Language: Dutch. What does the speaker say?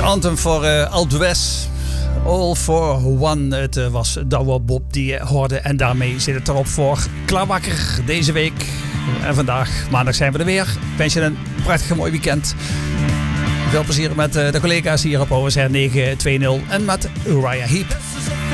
Anthem voor Alpe d'Huez. All for One. Het was Douwe Bob die je hoorde. En daarmee zit het erop voor Klaarwakker deze week. En vandaag, maandag, zijn we er weer. Ik wens je een prachtig mooi weekend. Veel plezier met de collega's hier op OSR 920 en met Uriah Heep.